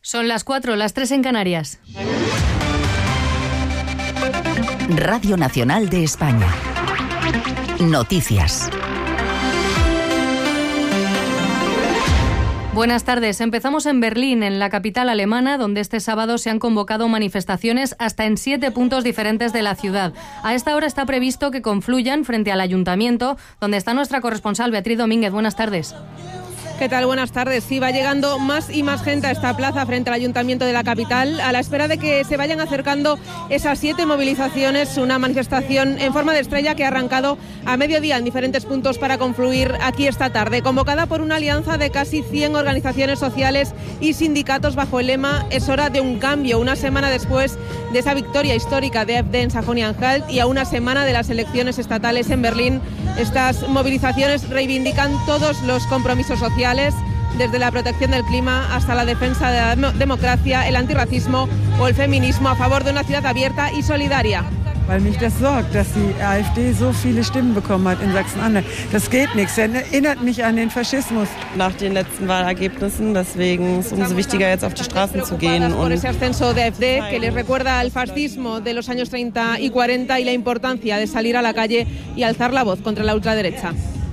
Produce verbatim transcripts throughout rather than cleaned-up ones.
Son las cuatro, las tres en Canarias. Radio Nacional de España. Noticias. Buenas tardes. Empezamos en Berlín, en la capital alemana, donde este sábado se han convocado manifestaciones hasta en siete puntos diferentes de la ciudad. A esta hora está previsto que confluyan frente al ayuntamiento, donde está nuestra corresponsal Beatriz Domínguez. Buenas tardes. ¿Qué tal? Buenas tardes. Sí, va llegando más y más gente a esta plaza frente al ayuntamiento de la capital, a la espera de que se vayan acercando esas siete movilizaciones, una manifestación en forma de estrella que ha arrancado a mediodía en diferentes puntos para confluir aquí esta tarde, convocada por una alianza de casi cien organizaciones sociales y sindicatos bajo el lema "Es hora de un cambio", una semana después de esa victoria histórica de AfD en Sajonia-Anhalt y a una semana de las elecciones estatales en Berlín. Estas movilizaciones reivindican todos los compromisos sociales, desde la protección del clima hasta la defensa de la democracia, el antirracismo o el feminismo, a favor de una ciudad abierta y solidaria. Weil mich das sorgt, dass die AfD so viele Stimmen bekommen hat in Sachsen-Anhalt. Das geht nichts, erinnert mich an den Faschismus. Nach den letzten Wahlergebnissen, deswegen ist es umso wichtiger, jetzt auf die Straßen zu gehen. Por ese ascenso de AfD que les recuerda al fascismo de los años treinta y cuarenta y la importancia de salir a la calle y alzar la voz contra la ultraderecha.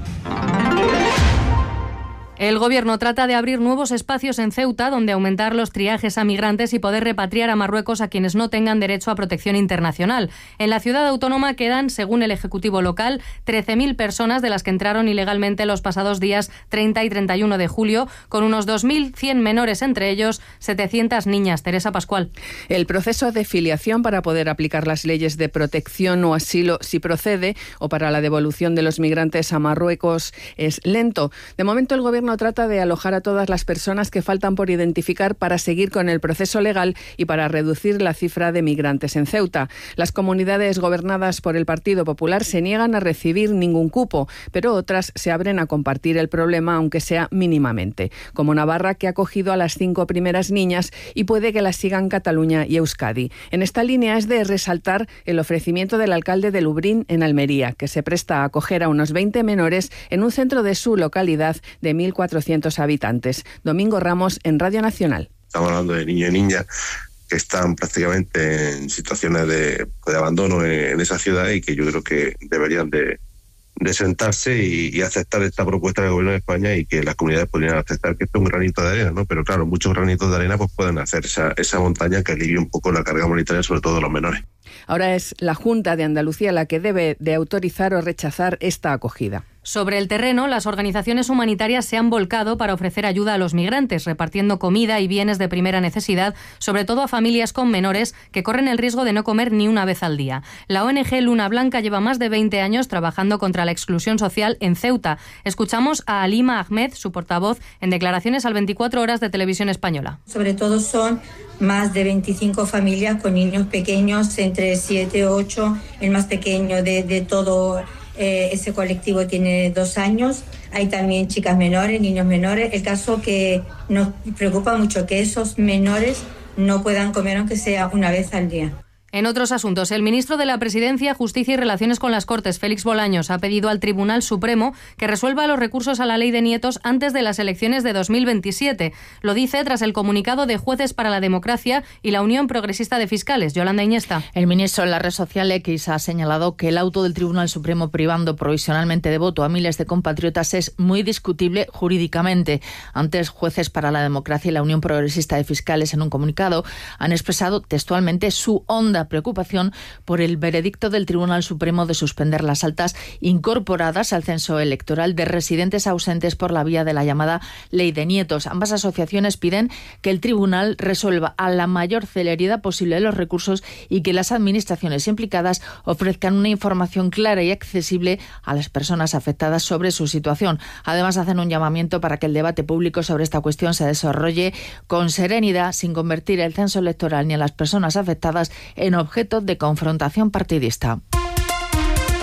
El Gobierno trata de abrir nuevos espacios en Ceuta, donde aumentar los triajes a migrantes y poder repatriar a Marruecos a quienes no tengan derecho a protección internacional. En la ciudad autónoma quedan, según el Ejecutivo local, trece mil personas de las que entraron ilegalmente los pasados días treinta y treinta y uno de julio, con unos dos mil cien menores, entre ellos setecientas niñas. Teresa Pascual. El proceso de filiación para poder aplicar las leyes de protección o asilo, si procede, o para la devolución de los migrantes a Marruecos, es lento. De momento, el Gobierno no trata de alojar a todas las personas que faltan por identificar para seguir con el proceso legal y para reducir la cifra de migrantes en Ceuta. Las comunidades gobernadas por el Partido Popular se niegan a recibir ningún cupo, pero otras se abren a compartir el problema, aunque sea mínimamente, como Navarra, que ha acogido a las cinco primeras niñas y puede que las sigan Cataluña y Euskadi. En esta línea es de resaltar el ofrecimiento del alcalde de Lublin, en Almería, que se presta a acoger a unos veinte menores en un centro de su localidad de mil cuatrocientos habitantes. Domingo Ramos, en Radio Nacional. Estamos hablando de niños y niñas que están prácticamente en situaciones de, de abandono en, en esa ciudad y que yo creo que deberían de, de sentarse y, y aceptar esta propuesta del Gobierno de España, y que las comunidades podrían aceptar que esto es un granito de arena, ¿no? Pero claro, muchos granitos de arena pues pueden hacer esa, esa montaña que alivie un poco la carga humanitaria, sobre todo de los menores. Ahora es la Junta de Andalucía la que debe de autorizar o rechazar esta acogida. Sobre el terreno, las organizaciones humanitarias se han volcado para ofrecer ayuda a los migrantes, repartiendo comida y bienes de primera necesidad, sobre todo a familias con menores que corren el riesgo de no comer ni una vez al día. La O N G Luna Blanca lleva más de veinte años trabajando contra la exclusión social en Ceuta. Escuchamos a Halima Ahmed, su portavoz, en declaraciones al veinticuatro horas de Televisión Española. Sobre todo son más de veinticinco familias con niños pequeños, entre siete y ocho, el más pequeño de, de todo eh, ese colectivo tiene dos años. Hay también chicas menores, niños menores. El caso que nos preocupa mucho, que esos menores no puedan comer aunque sea una vez al día. En otros asuntos, el ministro de la Presidencia, Justicia y Relaciones con las Cortes, Félix Bolaños, ha pedido al Tribunal Supremo que resuelva los recursos a la ley de nietos antes de las elecciones de dos mil veintisiete. Lo dice tras el comunicado de Jueces para la Democracia y la Unión Progresista de Fiscales. Yolanda Iñesta. El ministro en la red social X ha señalado que el auto del Tribunal Supremo privando provisionalmente de voto a miles de compatriotas es muy discutible jurídicamente. Antes, Jueces para la Democracia y la Unión Progresista de Fiscales, en un comunicado, han expresado textualmente su honda preocupación por el veredicto del Tribunal Supremo de suspender las altas incorporadas al censo electoral de residentes ausentes por la vía de la llamada Ley de Nietos. Ambas asociaciones piden que el tribunal resuelva a la mayor celeridad posible los recursos y que las administraciones implicadas ofrezcan una información clara y accesible a las personas afectadas sobre su situación. Además, hacen un llamamiento para que el debate público sobre esta cuestión se desarrolle con serenidad, sin convertir el censo electoral ni a las personas afectadas en objeto de confrontación partidista.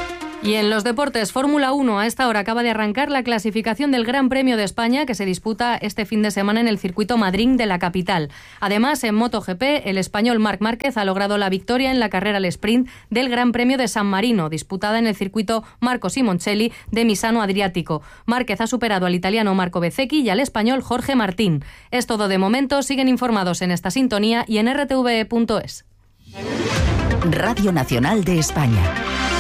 Y en los deportes, Fórmula uno, a esta hora acaba de arrancar la clasificación del Gran Premio de España que se disputa este fin de semana en el circuito Madrid de la capital. Además, en MotoGP, el español Marc Márquez ha logrado la victoria en la carrera al sprint del Gran Premio de San Marino, disputada en el circuito Marco Simoncelli de Misano Adriático. Márquez ha superado al italiano Marco Bezzecchi y al español Jorge Martín. Es todo de momento, siguen informados en esta sintonía y en r t v e punto es. Radio Nacional de España.